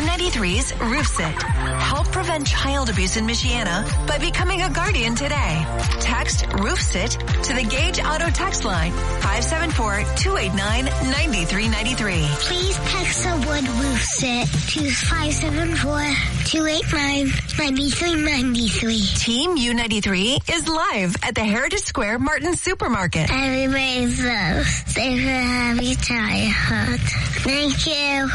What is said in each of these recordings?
U93's Roof Sit. Help prevent child abuse in Michiana by becoming a guardian today. Text Roof Sit to the Gage Auto text line 574-289-9393. Please text the word Roof Sit to 574-289-9393. Team U93 is live at the Heritage Square Martin Supermarket. Everybody's safe and happy childhood. Thank you.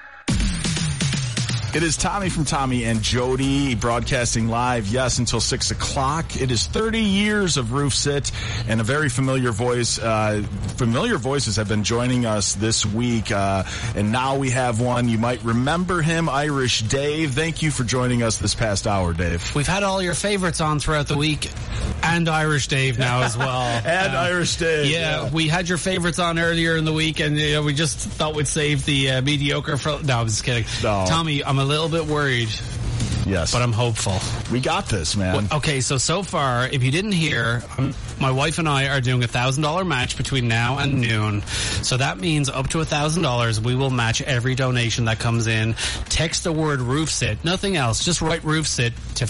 It is Tommy from Tommy and Jody broadcasting live, yes, until 6 o'clock. It is 30 years of Roof Sit, and a very familiar voice. Familiar voices have been joining us this week, and now we have one. You might remember him, Irish Dave. Thank you for joining us this past hour, Dave. We've had all your favorites on throughout the week, and Irish Dave now as well. And Irish Dave. Yeah, we had your favorites on earlier in the week, and we just thought we'd save the mediocre for... No, I'm just kidding. No. Tommy, I'm a little bit worried. Yes. But I'm hopeful. We got this, man. Well, okay, so far, if you didn't hear, my wife and I are doing a $1,000 match between now and noon. So that means up to $1,000, we will match every donation that comes in. Text the word Roof Sit, nothing else. Just write Roof Sit to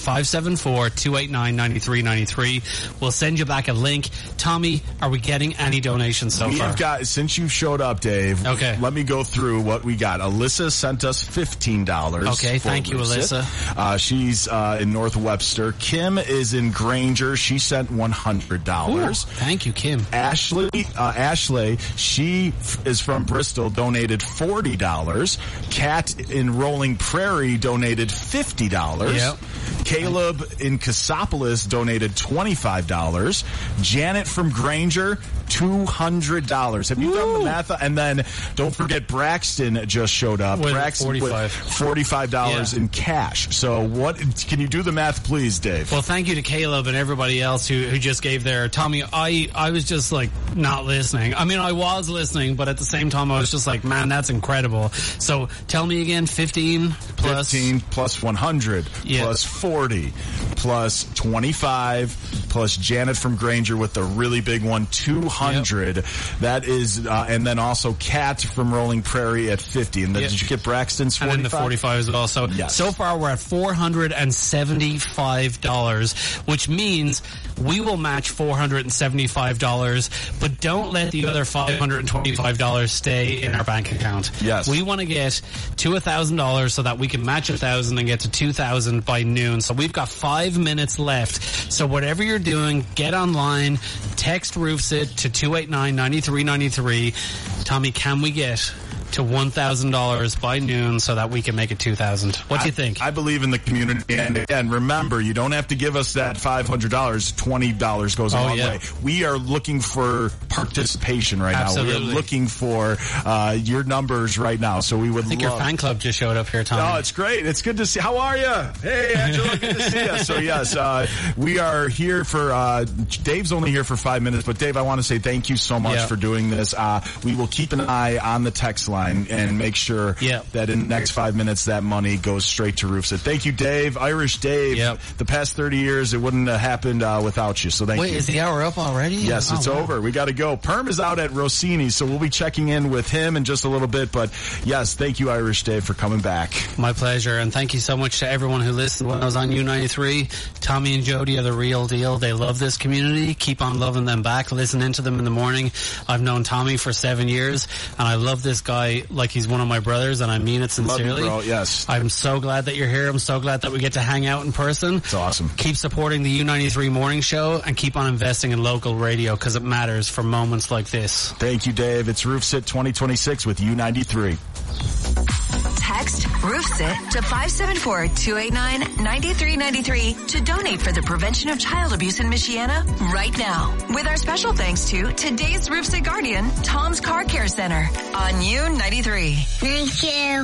574-289-9393. We'll send you back a link. Tommy, are we getting any donations so far? We've got, since you showed up, Dave, okay, let me go through what we got. Alyssa sent us $15. Okay, thank you, Alyssa. She's in North Webster. Kim is in Granger. She sent $100. Ooh, thank you, Kim. Ashley, she is from Bristol, donated $40. Kat in Rolling Prairie donated $50. Yep. Caleb in Cassopolis donated $25. Janet from Granger, $200. Have you done the math? And then don't forget Braxton just showed up. With Braxton with $45 in cash. So what? Can you do the math, please, Dave? Well, thank you to Caleb and everybody else who just gave their... Tommy, I was just like not listening. I mean, I was listening, but at the same time, I was just like, man, that's incredible. So tell me again, 15 plus... 15 plus 100 plus 40 plus 25 plus Janet from Granger with the really big one, 200. Yep. That is, and then also Kat from Rolling Prairie at 50. And then did you get Braxton's 45? And then the 45 as well. So, so far we're at $475, which means we will match $475, but don't let the other $525 stay in our bank account. Yes. We want to get to $1,000 so that we can match 1,000 and get to 2,000 by noon. So we've got 5 minutes left. So whatever you're doing, get online, text RoofSit to 289-9393. Tommy, can we get to $1,000 by noon so that we can make it 2,000? What do you think? I believe in the community. And again, remember, you don't have to give us that $500. $20 goes a long way. We are looking for participation right now. We are looking for your numbers right now. So we would I think your fan club just showed up here, Tommy. Oh, it's great. It's good to see. How are you? Hey, Angela, good to see you. So, yes, we are here for Dave's only here for 5 minutes. But, Dave, I want to say thank you so much for doing this. We will keep an eye on the text line and make sure that in the next 5 minutes that money goes straight to RoofSit. Thank you, Dave. Irish Dave. The past 30 years, it wouldn't have happened without you. So thank you. Wait, is the hour up already? Yes, it's over. We got to go. Perm is out at Rossini, so we'll be checking in with him in just a little bit. But yes, thank you, Irish Dave, for coming back. My pleasure, and thank you so much to everyone who listened when I was on U93. Tommy and Jody are the real deal. They love this community. Keep on loving them back. Listen into them in the morning. I've known Tommy for 7 years, and I love this guy like he's one of my brothers, and I mean it sincerely. Love you, bro. Yes. I'm so glad that you're here. I'm so glad that we get to hang out in person. It's awesome. Keep supporting the U93 Morning Show and keep on investing in local radio because it matters for moments like this. Thank you, Dave. It's RoofSit 2026 with U93. Text RoofSit to 574-289-9393 to donate for the prevention of child abuse in Michiana right now. With our special thanks to today's RoofSit guardian, Tom's Car Care Center on U93. Thank you.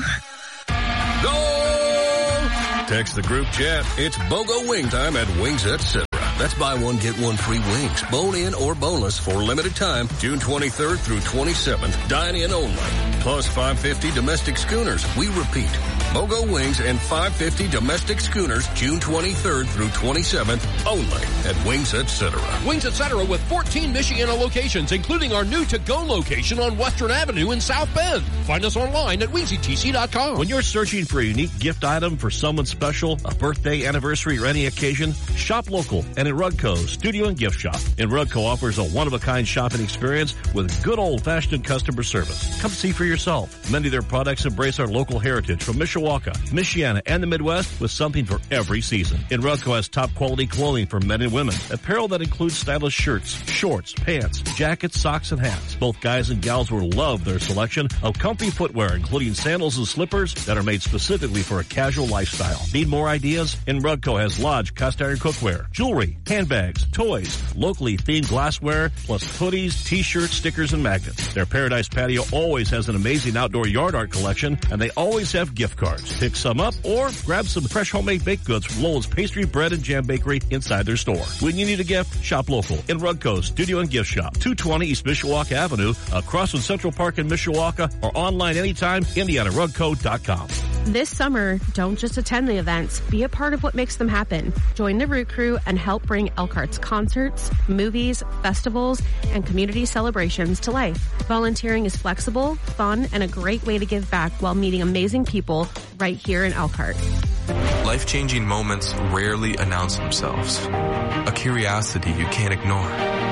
Go! Text the group chat. It's BOGO Wing Time at Wings Etc. That's buy one, get one free wings. Bone in or boneless for limited time, June 23rd through 27th. Dine in only. plus 550 domestic schooners. We repeat, BOGO Wings and 550 domestic schooners June 23rd through 27th only at Wings Etc. Wings Etc. with 14 Michiana locations, including our new to-go location on Western Avenue in South Bend. Find us online at WingsyTC.com. When you're searching for a unique gift item for someone special, a birthday, anniversary, or any occasion, shop local and in Rudco's Studio and Gift Shop. And Rudco offers a one-of-a-kind shopping experience with good old-fashioned customer service. Come see for yourself. Many of their products embrace our local heritage from Mishawaka, Michiana, and the Midwest with something for every season. And Rudco has top-quality clothing for men and women. Apparel that includes stylish shirts, shorts, pants, jackets, socks, and hats. Both guys and gals will love their selection of comfy footwear, including sandals and slippers that are made specifically for a casual lifestyle. Need more ideas? And Rudco has Lodge cast iron cookware, jewelry, handbags, toys, locally themed glassware, plus hoodies, t-shirts, stickers, and magnets. Their Paradise Patio always has an amazing outdoor yard art collection, and they always have gift cards. Pick some up or grab some fresh homemade baked goods from Lowell's Pastry, Bread, and Jam Bakery inside their store. When you need a gift, shop local in Rudco's Studio and Gift Shop, 220 East Mishawaka Avenue, across from Central Park in Mishawaka, or online anytime, IndianaRudco.com. This summer, don't just attend the events, be a part of what makes them happen. Join the Root Crew and help bring Elkhart's concerts, movies, festivals, and community celebrations to life. Volunteering is flexible, fun, and a great way to give back while meeting amazing people right here in Elkhart. Life-changing moments rarely announce themselves. A curiosity you can't ignore.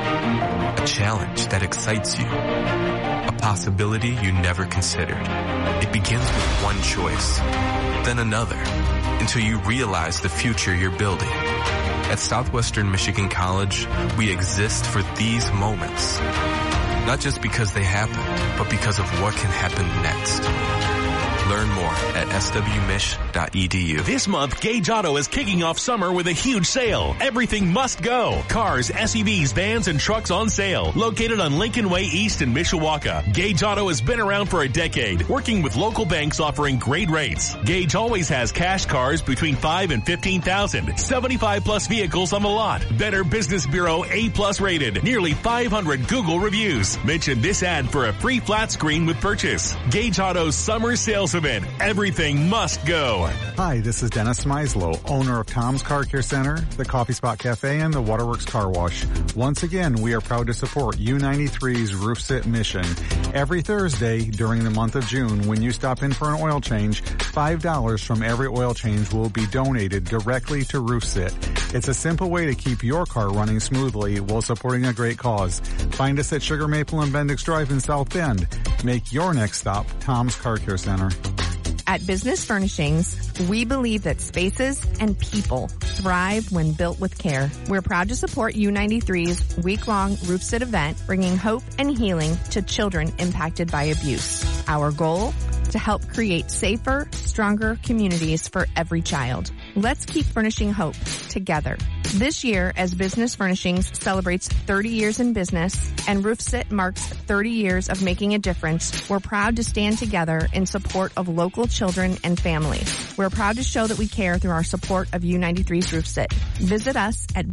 A challenge that excites you. A possibility you never considered. It begins with one choice, then another, until you realize the future you're building. At Southwestern Michigan College, we exist for these moments. Not just because they happened, but because of what can happen next. Learn more at swmich.edu. This month, Gage Auto is kicking off summer with a huge sale. Everything must go. Cars, SUVs, vans, and trucks on sale. Located on Lincoln Way East in Mishawaka. Gage Auto has been around for a decade, working with local banks offering great rates. Gage always has cash cars between $5,000 and $15,000. 75 plus vehicles on the lot. Better Business Bureau A+ rated. Nearly 500 Google reviews. Mention this ad for a free flat screen with purchase. Gage Auto's summer sales event. Everything must go. Hi, this is Dennis Smyslow, owner of Tom's Car Care Center, the Coffee Spot Cafe, and the Waterworks Car Wash. Once again, we are proud to support U93's Roof Sit mission. Every Thursday during the month of June, when you stop in for an oil change, $5 from every oil change will be donated directly to Roof Sit. It's a simple way to keep your car running smoothly while supporting a great cause. Find us at Sugar Maple and Bendix Drive in South Bend. Make your next stop Tom's Car Care Center. At Business Furnishings, we believe that spaces and people thrive when built with care. We're proud to support U93's week-long Roof Sit event, bringing hope and healing to children impacted by abuse. Our goal? To help create safer, stronger communities for every child. Let's keep furnishing hope together. This year, as Business Furnishings celebrates 30 years in business and Roof Sit marks 30 years of making a difference, we're proud to stand together in support of local children and families. We're proud to show that we care through our support of U93's Roof Sit. Visit us at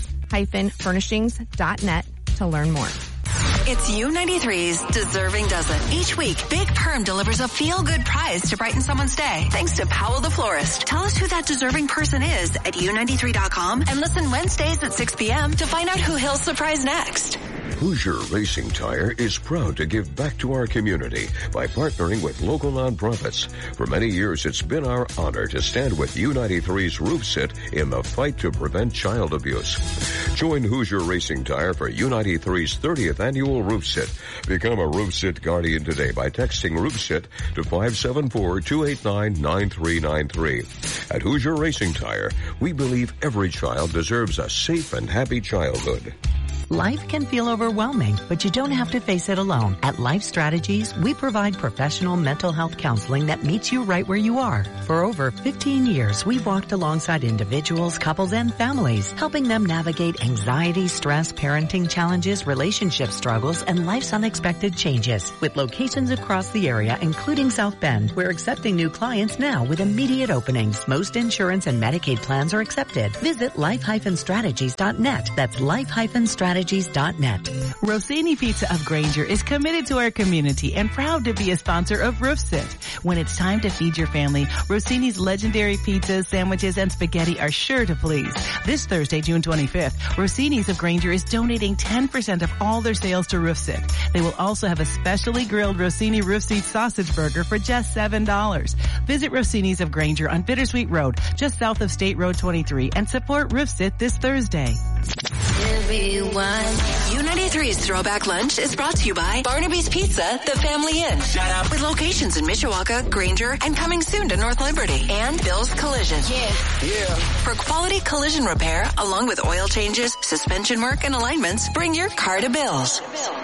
business-furnishings.net to learn more. It's U93's Deserving Dozen. Each week, Big Perm delivers a feel-good prize to brighten someone's day. Thanks to Powell the Florist. Tell us who that deserving person is at U93.com and listen Wednesdays at 6 p.m. to find out who he'll surprise next. Hoosier Racing Tire is proud to give back to our community by partnering with local nonprofits. For many years, it's been our honor to stand with U93's Roof Sit in the fight to prevent child abuse. Join Hoosier Racing Tire for U93's 30th annual Roof Sit. Become a Roof Sit Guardian today by texting Roof Sit to 574-289-9393. At Hoosier Racing Tire, we believe every child deserves a safe and happy childhood. Life can feel overwhelming, but you don't have to face it alone. At Life Strategies, we provide professional mental health counseling that meets you right where you are. For over 15 years, we've walked alongside individuals, couples, and families, helping them navigate anxiety, stress, parenting challenges, relationship struggles, and life's unexpected changes. With locations across the area, including South Bend, we're accepting new clients now with immediate openings. Most insurance and Medicaid plans are accepted. Visit life-strategies.net. That's life-strategies.net lifestrategies.net. Rossini Pizza of Granger is committed to our community and proud to be a sponsor of RoofSit. When it's time to feed your family, Rossini's legendary pizzas, sandwiches, and spaghetti are sure to please. This Thursday, June 25th, Rossini's of Granger is donating 10% of all their sales to RoofSit. They will also have a specially grilled Rossini RoofSeat sausage burger for just $7. Visit Rossini's of Granger on Bittersweet Road, just south of State Road 23, and support RoofSit this Thursday. U93's Throwback Lunch is brought to you by Barnaby's Pizza, the Family Inn. Shut up. With locations in Mishawaka, Granger, and coming soon to North Liberty. And Bill's Collision. Yeah. For quality collision repair, along with oil changes, suspension work, and alignments, bring your car to Bill's.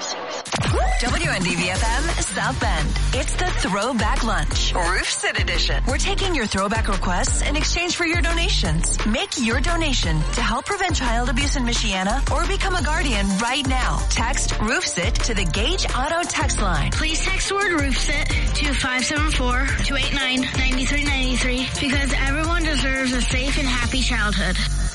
WNDV-FM, South Bend. It's the Throwback Lunch, Roof Sit Edition. We're taking your throwback requests in exchange for your donations. Make your donation to help prevent child abuse in Michiana or become a guardian right now. Text Roof Sit to the Gage Auto text line. Please text the word Roof Sit to 574-289-9393 because everyone deserves a safe and happy childhood.